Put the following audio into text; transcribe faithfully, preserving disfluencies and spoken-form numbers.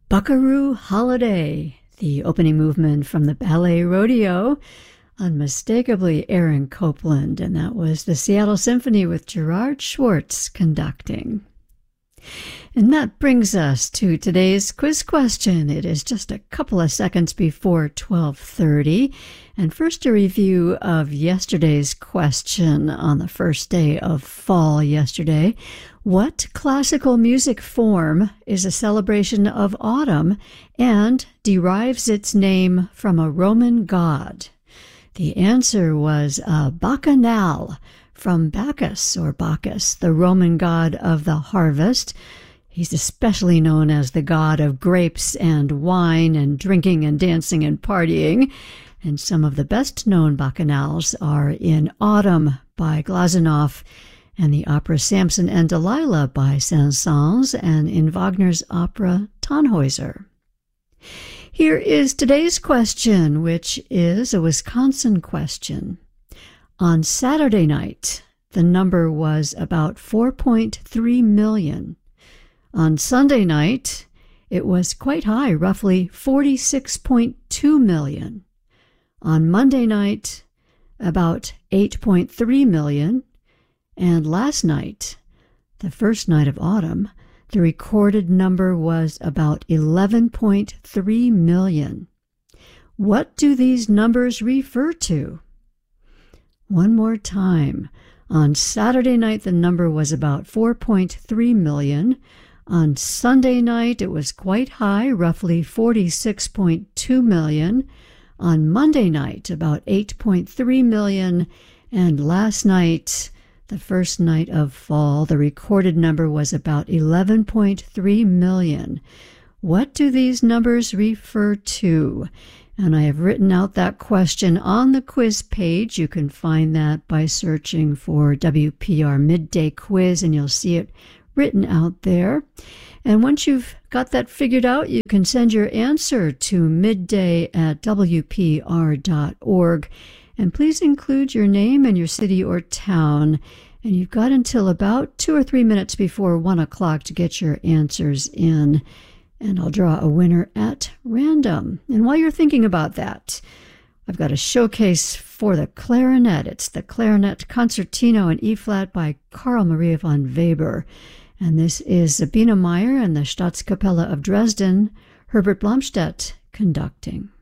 Buckaroo Holiday, the opening movement from the Ballet Rodeo, unmistakably Aaron Copland, and that was the Seattle Symphony with Gerard Schwartz conducting. And that brings us to today's quiz question. It is just a couple of seconds before twelve thirty. And first, a review of yesterday's question on the first day of fall yesterday. What classical music form is a celebration of autumn and derives its name from a Roman god? The answer was uh, Bacchanal, from Bacchus or Bacchus, the Roman god of the harvest. He's especially known as the god of grapes and wine and drinking and dancing and partying. And some of the best-known bacchanals are in Autumn by Glazunov, and the opera Samson and Delilah by Saint-Saëns, and in Wagner's opera Tannhäuser. Here is today's question, which is a Wisconsin question. On Saturday night, the number was about four point three million. On Sunday night, it was quite high, roughly forty-six point two million. On Monday night, about eight point three million. And last night, the first night of autumn, the recorded number was about eleven point three million. What do these numbers refer to? One more time. On Saturday night, the number was about four point three million. On Sunday night, it was quite high, roughly forty-six point two million. On Monday night, about eight point three million. And last night, the first night of fall, the recorded number was about eleven point three million. What do these numbers refer to? And I have written out that question on the quiz page. You can find that by searching for W P R Midday Quiz, and you'll see it written out there. And once you've got that figured out, you can send your answer to midday at W P R dot org. And please include your name and your city or town. And you've got until about two or three minutes before one o'clock to get your answers in. And I'll draw a winner at random. And while you're thinking about that, I've got a showcase for the clarinet. It's the Clarinet Concertino in E-flat by Carl Maria von Weber. And this is Sabine Meyer and the Staatskapelle of Dresden, Herbert Blomstedt conducting.